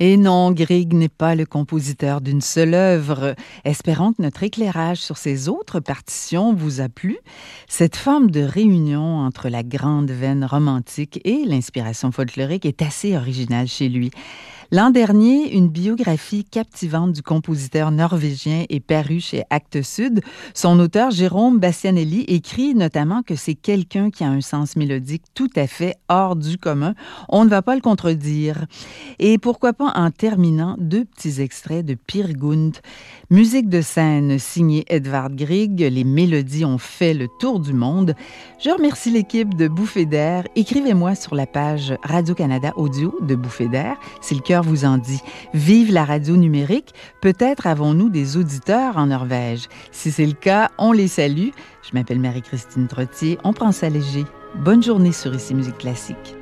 Et non, Grieg n'est pas le compositeur d'une seule œuvre. Espérons que notre éclairage sur ses autres partitions vous a plu. Cette forme de réunion entre la grande veine romantique et l'inspiration folklorique est assez originale chez lui. L'an dernier, une biographie captivante du compositeur norvégien est parue chez Actes Sud. Son auteur, Jérôme Bastianelli, écrit notamment que c'est quelqu'un qui a un sens mélodique tout à fait hors du commun. On ne va pas le contredire. Et pourquoi pas en terminant, deux petits extraits de Peer Gynt. Musique de scène signée Edvard Grieg. Les mélodies ont fait le tour du monde. Je remercie l'équipe de Bouffée d'air. Écrivez-moi sur la page Radio-Canada Audio de Bouffée d'air, si le cœur vous en dit. Vive la radio numérique. Peut-être avons-nous des auditeurs en Norvège. Si c'est le cas, on les salue. Je m'appelle Marie-Christine Trottier. On prend ça léger. Bonne journée sur Ici Musique Classique.